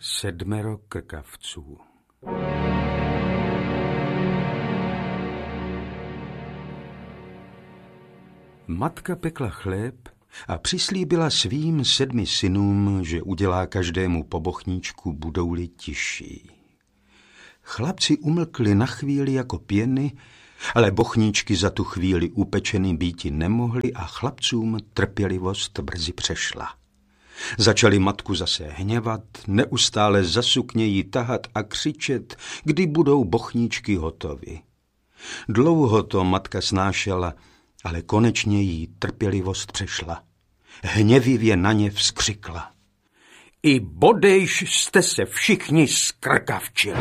7 krkavců. Matka pekla chléb a přislíbila svým 7 synům, že udělá každému po bochníčku, budou-li tiší. Chlapci umlkli na chvíli jako pěny, ale bochníčky za tu chvíli upečený býti nemohli a chlapcům trpělivost brzy přešla. Začali matku zase hněvat, neustále za sukně jí tahat a křičet, kdy budou bochníčky hotovy. Dlouho to matka snášela, ale konečně jí trpělivost přešla. Hněvivě na ně vzkřikla. I bodejž jste se všichni skrkavčili.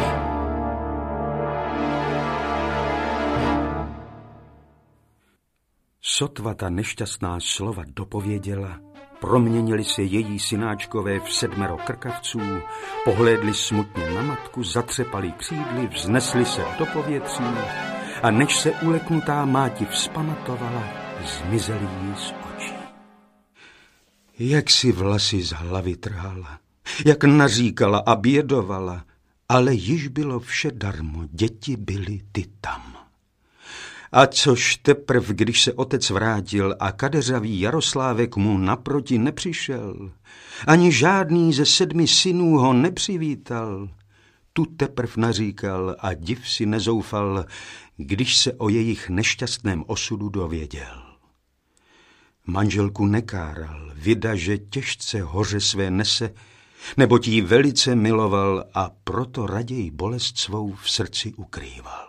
Sotva ta nešťastná slova dopověděla, proměnili se její synáčkové v 7 krkavců, pohlédli smutně na matku, zatřepali křídly, vznesli se do povětří a než se uleknutá máti vzpamatovala, zmizeli jí z očí. Jak si vlasy z hlavy trhala, jak naříkala a bědovala, ale již bylo vše darmo, děti byly ty tam. A což teprv, když se otec vrátil a kadeřavý Jaroslávek mu naproti nepřišel, ani žádný ze 7 synů ho nepřivítal, tu teprv naříkal a div si nezoufal, když se o jejich nešťastném osudu dověděl. Manželku nekáral, vida, že těžce hoře své nese, neboť jí velice miloval a proto raději bolest svou v srdci ukrýval.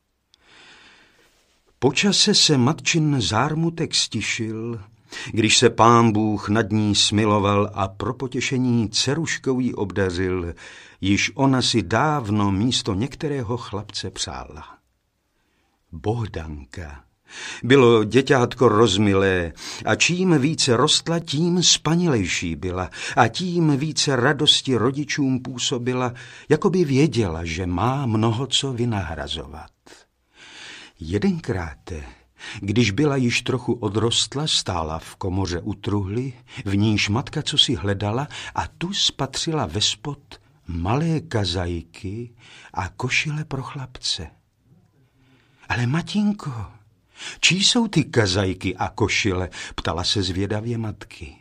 Po čase se matčin zármutek stišil, když se Pán Bůh nad ní smiloval a pro potěšení dceruškou jí obdařil, již ona si dávno místo některého chlapce přála. Bohdanka bylo děťátko rozmilé a čím více rostla, tím spanilejší byla a tím více radosti rodičům působila, jako by věděla, že má mnoho co vynahrazovat. Jedenkrát, když byla již trochu odrostla, stála v komoře u truhly, v níž matka cosi hledala a tu spatřila vespod malé kazajky a košile pro chlapce. Ale matinko, čí jsou ty kazajky a košile? Ptala se zvědavě matky.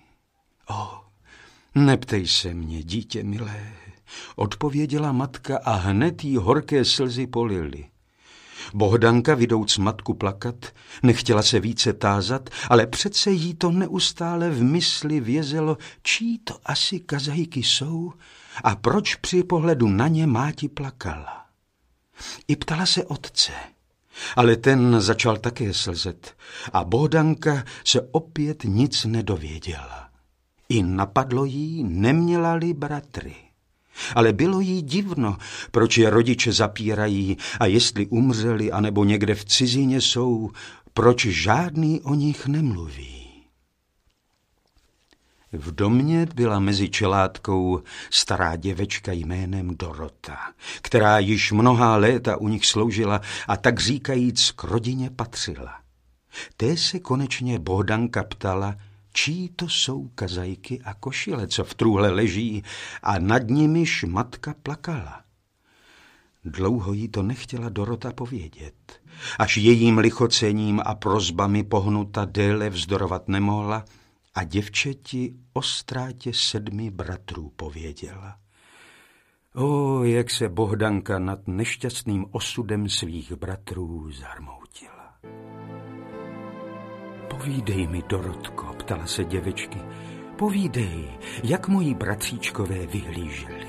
Neptej se mě, dítě milé, odpověděla matka a hned jí horké slzy polily. Bohdanka, vidouc matku plakat, nechtěla se více tázat, ale přece jí to neustále v mysli vězelo, čí to asi kazajky jsou a proč při pohledu na ně máti plakala. I ptala se otce, ale ten začal také slzet a Bohdanka se opět nic nedověděla. I napadlo jí, neměla-li bratry. Ale bylo jí divno, proč je rodiče zapírají a jestli umřeli anebo někde v cizině jsou, proč žádný o nich nemluví. V domě byla mezi čelátkou stará děvečka jménem Dorota, která již mnohá léta u nich sloužila a tak říkajíc k rodině patřila. Té se konečně Bohdanka ptala, čí to jsou kazajky a košile, co v trůhle leží a nad nimiž matka plakala. Dlouho jí to nechtěla Dorota povědět, až jejím lichocením a prosbami pohnuta déle vzdorovat nemohla a děvčeti o ztrátě 7 bratrů pověděla. Jak se Bohdanka nad nešťastným osudem svých bratrů zarmoutila. Povídej mi, Dorotko, ptala se děvečky, povídej, jak moji bratříčkové vyhlíželi.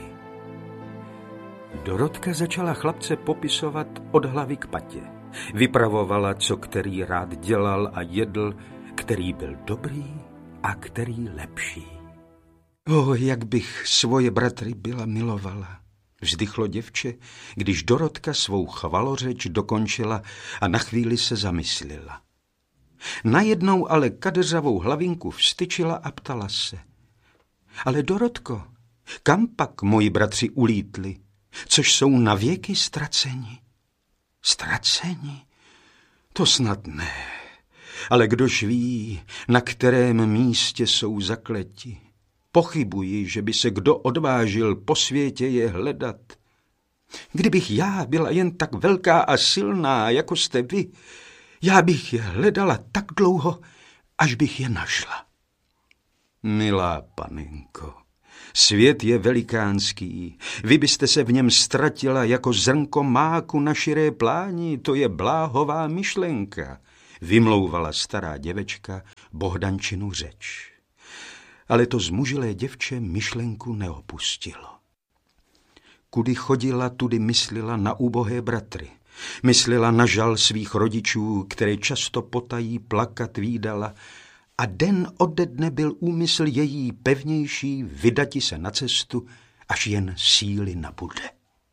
Dorotka začala chlapce popisovat od hlavy k patě. Vypravovala, co který rád dělal a jedl, který byl dobrý a který lepší. Jak bych svoje bratry byla milovala, vzdychlo děvče, když Dorotka svou chvalořeč dokončila a na chvíli se zamyslela. Najednou ale kadeřavou hlavinku vstyčila a ptala se. Ale Dorotko, kam pak moji bratři ulítli, což jsou navěky ztraceni? Ztraceni? To snad ne, ale kdož ví, na kterém místě jsou zakleti. Pochybuji, že by se kdo odvážil po světě je hledat. Kdybych já byla jen tak velká a silná, jako jste vy, já bych je hledala tak dlouho, až bych je našla. Milá panenko, svět je velikánský, vy byste se v něm ztratila jako zrnko máku na širé pláni, to je bláhová myšlenka, vymlouvala stará děvečka Bohdančinu řeč. Ale to zmužilé děvče myšlenku neopustilo. Kudy chodila, tudy myslela na ubohé bratry. Myslela na žal svých rodičů, které často potají plakat vídala, a den ode dne byl úmysl její pevnější vydati se na cestu, až jen síly nabude.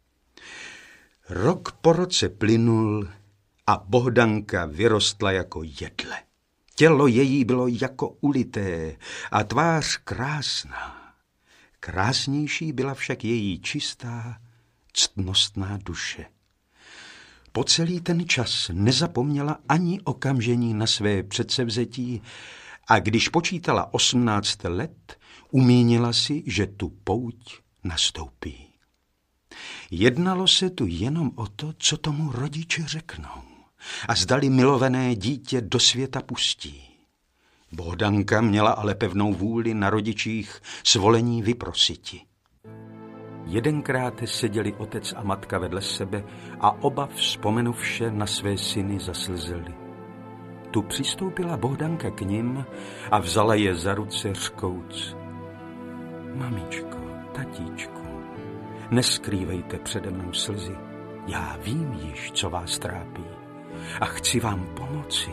Rok po roce plynul a Bohdanka vyrostla jako jedle. Tělo její bylo jako ulité a tvář krásná. Krásnější byla však její čistá, ctnostná duše. Po celý ten čas nezapomněla ani okamžení na své předsevzetí a když počítala 18 let, umínila si, že tu pouť nastoupí. Jednalo se tu jenom o to, co tomu rodiče řeknou a zdali milované dítě do světa pustí. Bohdanka měla ale pevnou vůli na rodičích svolení vyprositi. Jedenkrát seděli otec a matka vedle sebe a oba vzpomenuvše na své syny zaslzeli. Tu přistoupila Bohdanka k nim a vzala je za ruce řkouc. Mamičko, tatíčku, neskrývejte přede mnou slzy. Já vím již, co vás trápí a chci vám pomoci.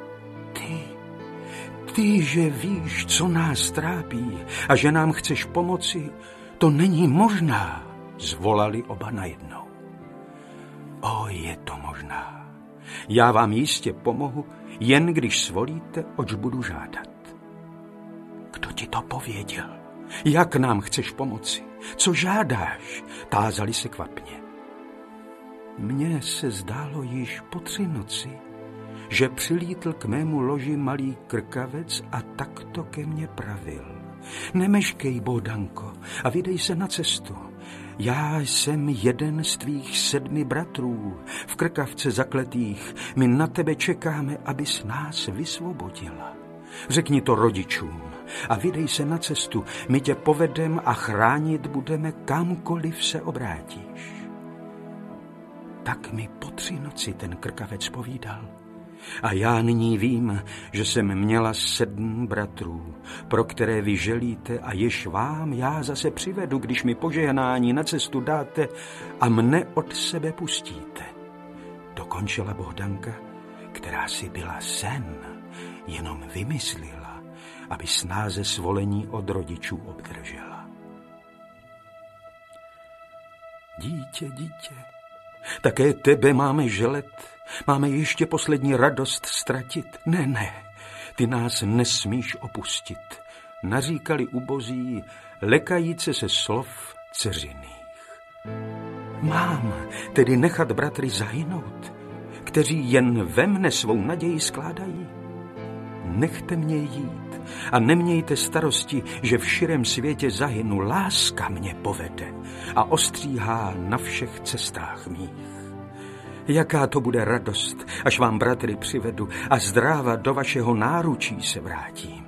Ty, že víš, co nás trápí a že nám chceš pomoci, to není možná, zvolali oba najednou. Je to možná. Já vám jistě pomohu, jen když svolíte, oč budu žádat. Kdo ti to pověděl? Jak nám chceš pomoci? Co žádáš? Tázali se kvapně. Mně se zdálo již po 3 noci, že přilítl k mému loži malý krkavec a takto ke mně pravil. Nemeškej, Bohdanko, a vydej se na cestu. Já jsem jeden z tvých 7 bratrů, v krkavce zakletých. My na tebe čekáme, abys nás vysvobodila. Řekni to rodičům a vydej se na cestu. My tě povedem a chránit budeme, kamkoliv se obrátíš. Tak mi po 3 noci ten krkavec povídal. A já nyní vím, že jsem měla 7 bratrů, pro které vy želíte a jež vám já zase přivedu, když mi požehnání na cestu dáte a mne od sebe pustíte. Dokončila Bohdanka, která si byla sen, jenom vymyslela, aby snáze svolení od rodičů obdržela. Dítě, také tebe máme želet, máme ještě poslední radost ztratit. Ne, ty nás nesmíš opustit, naříkali ubozí, lekajíce se slov dceřiných. Mám tedy nechat bratry zahynout, kteří jen ve mne svou naději skládají? Nechte mě jít a nemějte starosti, že v širém světě zahynu. Láska mě povede a ostříhá na všech cestách mých. Jaká to bude radost, až vám bratry přivedu a zdráva do vašeho náručí se vrátím.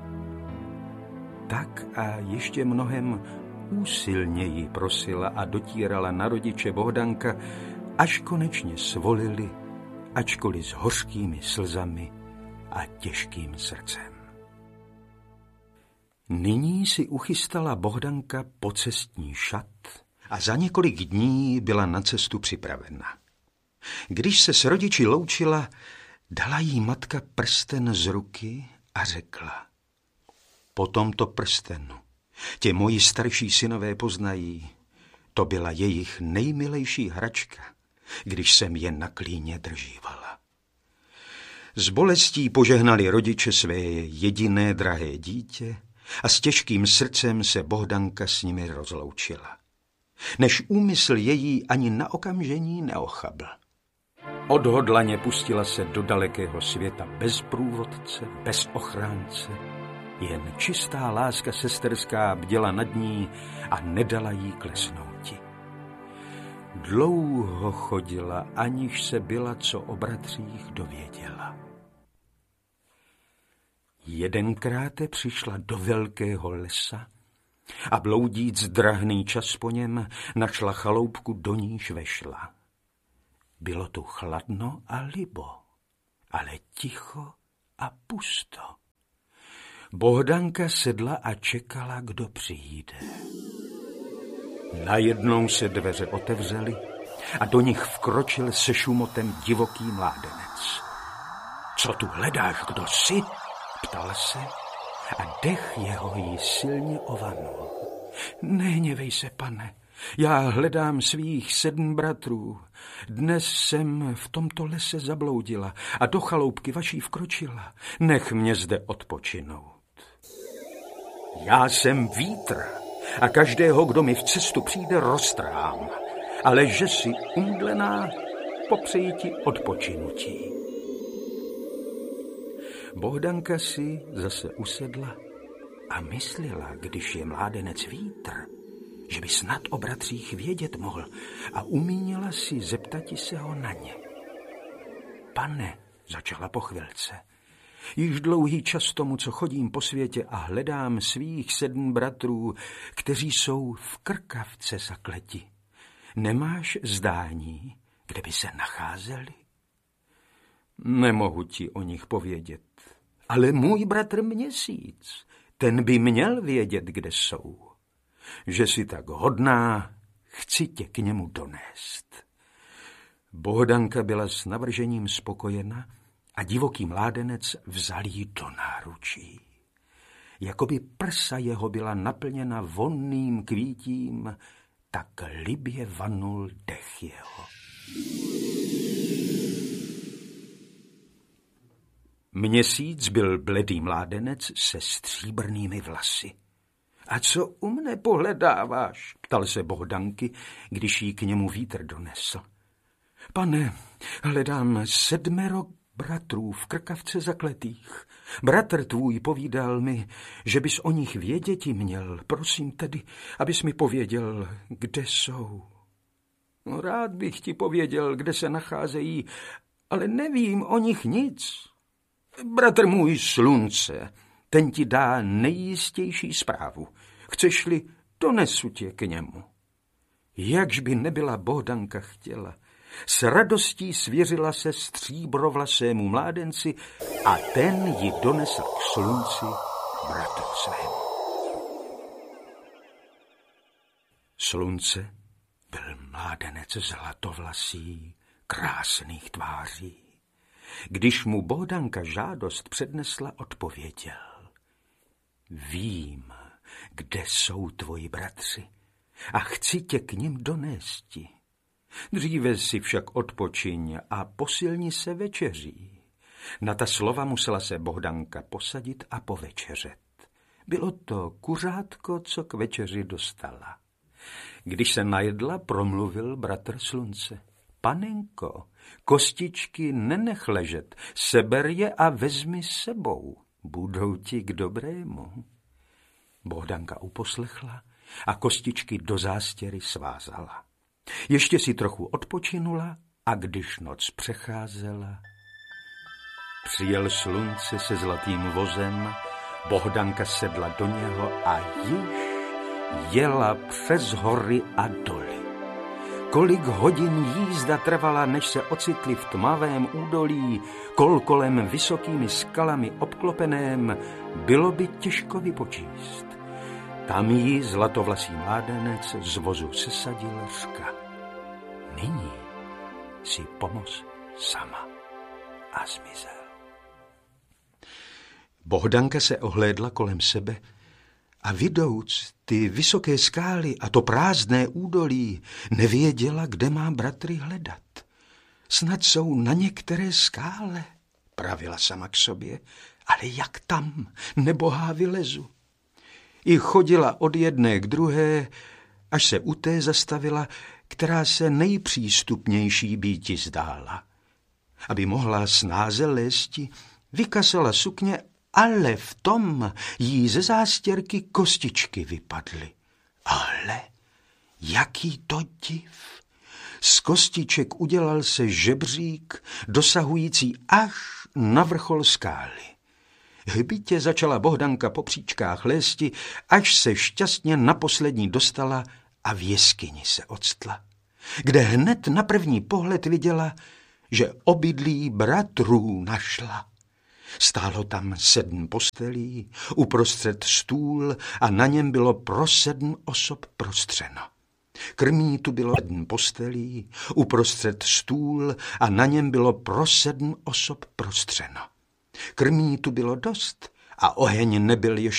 Tak a ještě mnohem úsilněji prosila a dotírala na rodiče Bohdanka, až konečně svolili, ačkoliv s hořkými slzami a těžkým srdcem. Nyní si uchystala Bohdanka pocestní šat a za několik dní byla na cestu připravena. Když se s rodiči loučila, dala jí matka prsten z ruky a řekla: Po tomto prstenu tě moji starší synové poznají. To byla jejich nejmilejší hračka, když jsem je na klíně držívala. S bolestí požehnali rodiče své jediné drahé dítě a s těžkým srdcem se Bohdanka s nimi rozloučila. Než úmysl její ani na okamžení neochabl. Odhodlaně pustila se do dalekého světa bez průvodce, bez ochránce, Jen čistá láska sesterská bděla nad ní a nedala jí klesnouti. Dlouho chodila, aniž se byla co o bratřích dověděla. Jedenkrát přišla do velkého lesa a bloudíc drahný čas po něm našla chaloupku, do níž vešla. Bylo tu chladno a libo, ale ticho a pusto. Bohdanka sedla a čekala, kdo přijde. Najednou se dveře otevřely a do nich vkročil se šumotem divoký mládenec. Co tu hledáš, kdo jsi? Ptal se a dech jeho jí silně ovanul. Nehněvej se, pane, já hledám svých 7 bratrů. Dnes jsem v tomto lese zabloudila a do chaloupky vaší vkročila. Nech mě zde odpočinout. Já jsem vítr a každého, kdo mi v cestu přijde, roztrhám. Ale že jsi umdlená, popřeji ti odpočinutí. Bohdanka si zase usedla a myslela, když je mládenec vítr, že by snad o bratřích vědět mohl, a umínila si zeptati se ho na ně. Pane, začala po chvilce, již dlouhý čas tomu, co chodím po světě a hledám svých 7 bratrů, kteří jsou v Krkavce zakleti. Nemáš zdání, kde by se nacházeli? Nemohu ti o nich povědět, ale můj bratr Měsíc, ten by měl vědět, kde jsou. Že jsi tak hodná, chci tě k němu donést. Bohdanka byla s navržením spokojena a divoký mládenec vzal jí do náručí. Jakoby prsa jeho byla naplněna vonným kvítím, tak libě vanul dech jeho. Měsíc byl bledý mládenec se stříbrnými vlasy. A co u mne pohledáváš? Ptal se Bohdanky, když jí k němu vítr donesl. Pane, hledám 7 bratrů v Krkavce zakletých. Bratr tvůj povídal mi, že bys o nich věděti měl. Prosím tedy, abys mi pověděl, kde jsou. No, rád bych ti pověděl, kde se nacházejí, ale nevím o nich nic. Bratr můj Slunce, ten ti dá nejjistější zprávu. Chceš-li, donesu tě k němu. Jakž by nebyla Bohdanka chtěla, s radostí svěřila se stříbrovlasému mládenci a ten ji donesl k Slunci, bratru svému. Slunce byl mládenec zlatovlasý, krásných tváří. Když mu Bohdanka žádost přednesla, odpověděl. Vím, kde jsou tvoji bratři a chci tě k nim donésti. Dříve si však odpočiň a posilni se večeří. Na ta slova musela se Bohdanka posadit a povečeřet. Bylo to kuřátko, co k večeři dostala. Když se najedla, promluvil bratr Slunce. Panenko, kostičky nenech ležet, seber je a vezmi s sebou, budou ti k dobrému. Bohdanka uposlechla a kostičky do zástěry svázala. Ještě si trochu odpočinula a když noc přecházela, přijel Slunce se zlatým vozem, Bohdanka sedla do něho a již jela přes hory a doly. Kolik hodin jízda trvala, než se ocitli v tmavém údolí, kolem vysokými skalami obklopeném, bylo by těžko vypočíst. Tam jí zlatovlasý mládenec z vozu sesadil, řka. Nyní si pomoz sama a zmizel. Bohdanka se ohlédla kolem sebe a vidouc ty vysoké skály a to prázdné údolí, nevěděla, kde má bratry hledat. Snad jsou na některé skále, pravila sama k sobě, ale jak tam, nebohá, vylezu. I chodila od jedné k druhé, až se u té zastavila, která se nejpřístupnější býti zdála. Aby mohla snáze lésti, vykasala sukně ale v tom jí ze zástěrky kostičky vypadly. Ale jaký to div! Z kostiček udělal se žebřík, dosahující až na vrchol skály. Hbitě začala Bohdanka po příčkách lézti, až se šťastně na poslední dostala a v jeskyni se octla, kde hned na první pohled viděla, že obydlí bratrů našla. Stálo tam 7 postelí, uprostřed stůl a na něm bylo pro 7 osob prostřeno. Krmí tu bylo 7 postelí, uprostřed stůl a na něm bylo pro 7 osob prostřeno. Krmí tu bylo dost a oheň nebyl ještě